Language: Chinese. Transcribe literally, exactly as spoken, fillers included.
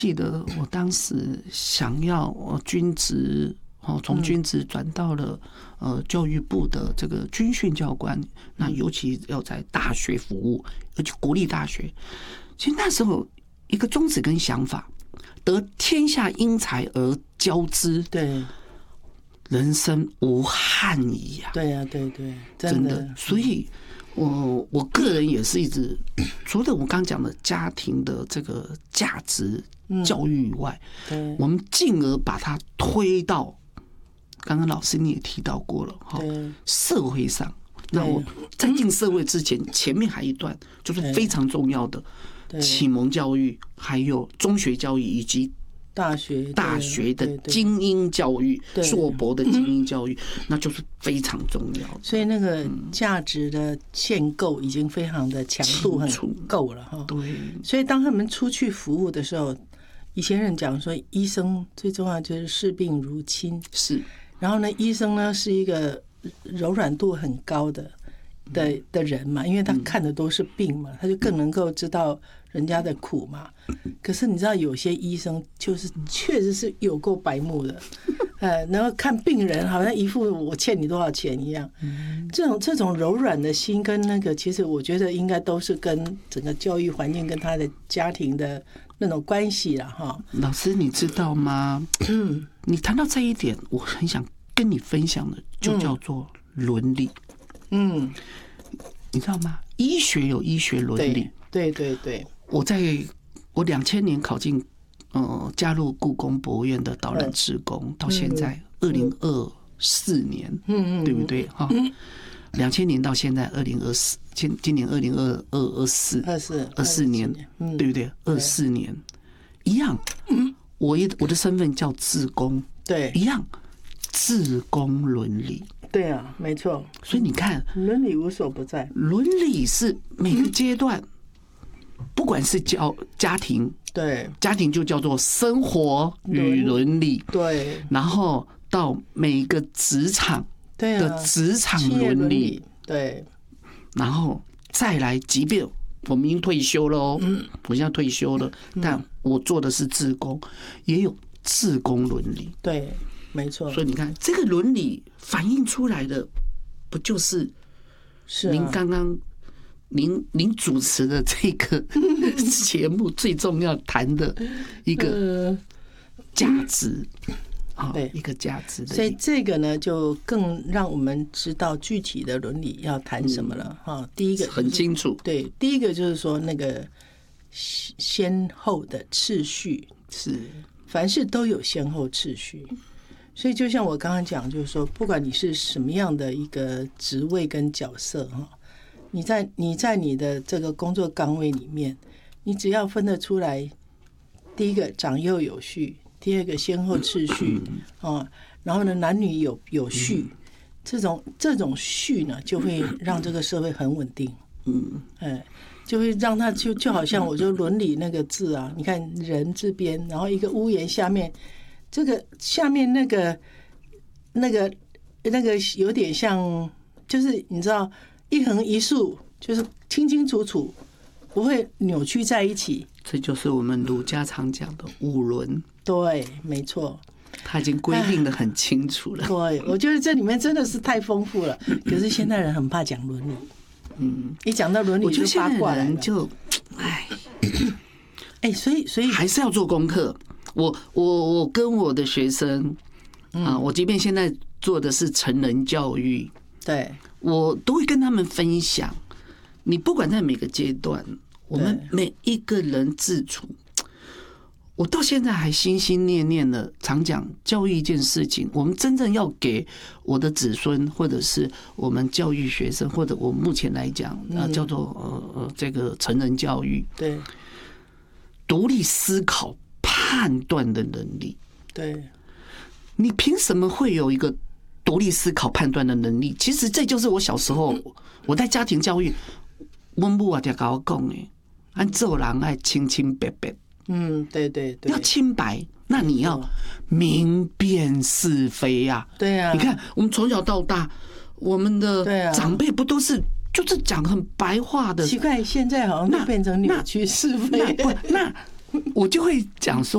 记得我当时想要军职，从军职转到了呃教育部的这个军训教官，那尤其要在大学服务，而且国立大学。其实那时候一个宗旨跟想法，得天下英才而教之， 对， 人生无憾矣啊！ 对呀、啊，对对， 真的。所以我我个人也是一直，除了我刚讲的家庭的这个价值教育以外， 嗯、 我们进而把它推到刚刚老师你也提到过了哈，社会上。那我在进社会之前，前面还一段就是非常重要的启蒙教育，还有中学教育以及大学大学的精英教育，硕博的精英教育，那就是非常重要的。 所以那个价值的建构已经非常的强度很够了哈。 对， 所以当他们出去服务的时候，以前人讲说，医生最重要就是视病如亲， 是。然后呢，医生呢是一个柔软度很高的的的人嘛，因为他看的都是病嘛，他就更能够知道人家的苦嘛。可是你知道，有些医生就是确实是有够白目的，呃，然后看病人好像一副我欠你多少钱一样。这种这种柔软的心跟那个，其实我觉得应该都是跟整个教育环境跟他的家庭的那种关系了哈。 老师，你知道吗？嗯，你谈到这一点，我很想跟你分享的，就叫做伦理。嗯，你知道吗？医学有医学伦理。 对对 对, 对。我在我两千年考进呃加入故宫博物院的导览志工，到现在二零二四年，嗯嗯，对不对哈？两千年到现在二零二四，今今年二零二二二四二四二四年，对不对？二四年一样，我一我的身份叫志工， 对， 一样，志工伦理。 对啊，没错。 所以你看， 伦理无所不在。 伦理是每个阶段，不管是教家庭， 对， 家庭就叫做生活与伦理， 对， 然后到每个职场的职场伦理， 对， 然后再来，即便我们已经退休了哦，我现在退休了，但我做的是志工，也有志工伦理， 对。没错， 所以你看，这个伦理反映出来的，不就是您刚刚您您主持的这个节目最重要谈的一个价值啊，一个价值的。 所以这个呢，就更让我们知道具体的伦理要谈什么了哈。第一个很清楚， 对，第一个就是说那个先后的次序是， 凡事都有先后次序。所以就像我刚刚讲，就是说，不管你是什么样的一个职位跟角色哈，你在你在你的这个工作岗位里面，你只要分得出来，第一个长幼有序，第二个先后次序啊，然后呢男女有有序，这种这种序呢，就会让这个社会很稳定。嗯，哎，就会让他就就好像我说伦理那个字啊，你看人字边，然后一个屋檐下面。这个下面那个、那个、那个有点像，就是你知道一横一竖，就是清清楚楚，不会扭曲在一起。 这就是我们儒家常讲的五伦。 对，没错， 他已经规定的很清楚了。 对，我觉得这里面真的是太丰富了。可是现代人很怕讲伦理，嗯，一讲到伦理就八卦了， 就哎， 哎，所以所以还是要做功课。我我我跟我的学生啊，我即便现在做的是成人教育， 对， 我都会跟他们分享。你不管在每个阶段，我们每一个人自处，我到现在还心心念念的常讲教育一件事情，我们真正要给我的子孙，或者是我们教育学生，或者我目前来讲啊，叫做呃呃这个成人教育， 对， 独立思考。判断的能力， 对， 你凭什么会有一个独立思考、判断的能力？其实这就是我小时候我在家庭教育，我母啊就跟我讲的，按做人爱清清白白。 嗯，对对对， 要清白，那你要明辨是非呀、啊。 对啊， 你看我们从小到大，我们的长辈不都是就是讲很白话的？ 奇怪，现在好像都变成扭曲是非。 那我就会讲说。